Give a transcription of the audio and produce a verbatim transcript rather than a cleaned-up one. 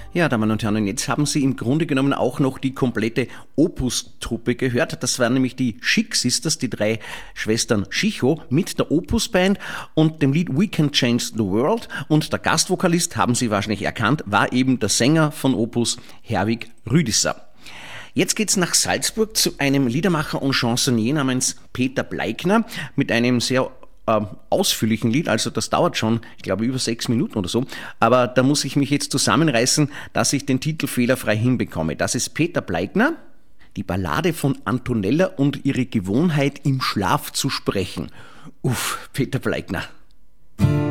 Ja, Damen und Herren, und jetzt haben Sie im Grunde genommen auch noch die komplette Opus-Truppe gehört. Das waren nämlich die Chic Sisters, die drei Schwestern Schicho mit der Opus-Band und dem Lied We Can Change the World. Und der Gastvokalist, haben Sie wahrscheinlich erkannt, war eben der Sänger von Opus, Herwig Rüdisser. Jetzt geht's nach Salzburg zu einem Liedermacher und Chansonnier namens Peter Bleikner mit einem sehr äh, ausführlichen Lied, also das dauert schon, ich glaube, über sechs Minuten oder so, aber da muss ich mich jetzt zusammenreißen, dass ich den Titel fehlerfrei hinbekomme. Das ist Peter Bleikner, die Ballade von Antonella und ihre Gewohnheit im Schlaf zu sprechen. Uff, Peter Bleikner.